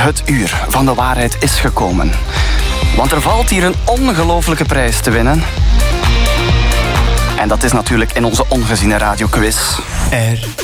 het uur van de waarheid is gekomen. Want er valt hier een ongelofelijke prijs te winnen. En dat is natuurlijk in onze ongeziene radioquiz.